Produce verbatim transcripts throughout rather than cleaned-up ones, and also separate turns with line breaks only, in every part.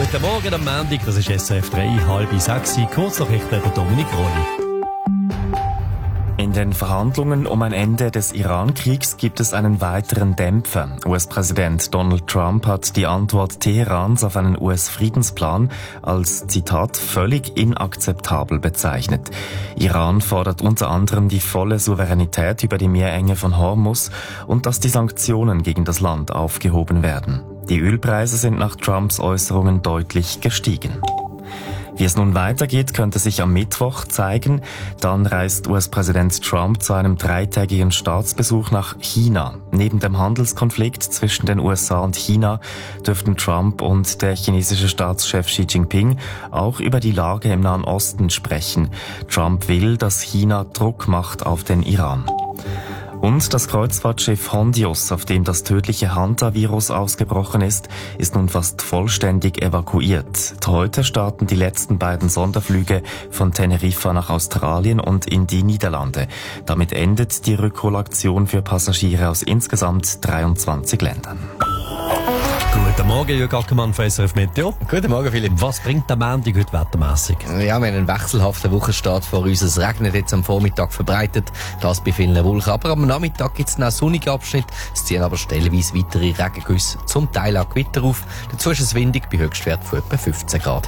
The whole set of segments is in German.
Guten Morgen am Montag, das ist S R F drei, halb sechs, Kurznachrichten der Dominik Rolli.
In den Verhandlungen um ein Ende des Iran-Kriegs gibt es einen weiteren Dämpfer. U S-Präsident Donald Trump hat die Antwort Teherans auf einen U S-Friedensplan als, Zitat, völlig inakzeptabel bezeichnet. Iran fordert unter anderem die volle Souveränität über die Meerenge von Hormuz und dass die Sanktionen gegen das Land aufgehoben werden. Die Ölpreise sind nach Trumps Äußerungen deutlich gestiegen. Wie es nun weitergeht, könnte sich am Mittwoch zeigen. Dann reist U S-Präsident Trump zu einem dreitägigen Staatsbesuch nach China. Neben dem Handelskonflikt zwischen den U S A und China dürften Trump und der chinesische Staatschef Xi Jinping auch über die Lage im Nahen Osten sprechen. Trump will, dass China Druck macht auf den Iran. Und das Kreuzfahrtschiff Hondios, auf dem das tödliche Hanta-Virus ausgebrochen ist, ist nun fast vollständig evakuiert. Heute starten die letzten beiden Sonderflüge von Teneriffa nach Australien und in die Niederlande. Damit endet die Rückholaktion für Passagiere aus insgesamt dreiundzwanzig Ländern.
Guten Morgen, Jürg Ackermann von S R F Meteo.
Guten Morgen, Philipp.
Was bringt der Montag heute wettermässig?
Ja, wir haben einen wechselhaften Wochenstart vor uns. Es regnet jetzt am Vormittag verbreitet, das bei vielen Wolken. Aber am Nachmittag gibt es noch sonnige Abschnitte. Es ziehen aber stellenweise weitere Regengüsse, zum Teil auch Gewitter auf. Dazu ist es windig bei Höchstwert von etwa fünfzehn Grad.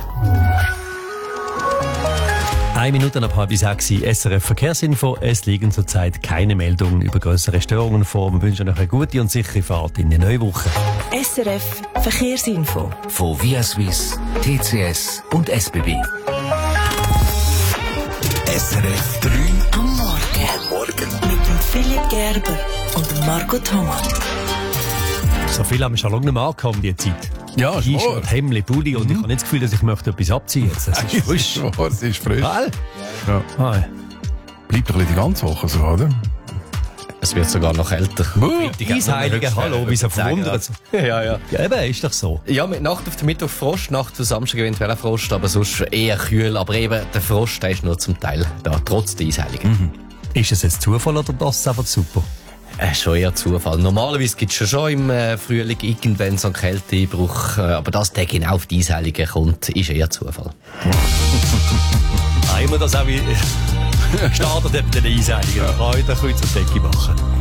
Eine Minute ab halb sechs, S R F Verkehrsinfo. Es liegen zurzeit keine Meldungen über grössere Störungen vor. Wir wünschen euch eine gute und sichere Fahrt in die neue Woche.
S R F Verkehrsinfo.
Von Via Suisse, T C S und S B B. S R F drei
Am Morgen.
am Morgen.
Mit dem Philipp Gerber und dem Marco Thomas.
So viel haben wir schon lange nicht mehr angekommen, die Zeit.
Ja, ist wahr.
T-Shirt, Hemdli, Pulli und ich habe nicht das Gefühl, dass ich möchte etwas abziehen jetzt. Das ist frisch.
Es ist frisch.
Geil.
Ja.
Ah,
Bleibt doch ein bisschen die ganze Woche so, oder?
Es wird sogar noch älter.
Eisheilige, hallo, wie so verwundert.
Ja, ja.
Ja, eben, ist doch so.
Ja, mit Nacht auf den Mittwoch Frost, Nacht auf Samstag eventuell auch Frost, aber sonst eher kühl. Aber eben, der Frost, der ist nur zum Teil da, trotz der Eisheiligen.
Mhm. Ist es jetzt Zufall oder das ist einfach super?
Äh, schon eher Zufall. Normalerweise gibt es schon, schon im äh, Frühling irgendwann so einen Kälteeinbruch, äh, aber dass der genau auf die Eisheiligen kommt, ist eher Zufall.
Einmal das auch wie gestartet mit den Eisheiligen. Da kann ich da kurz eine Decke machen.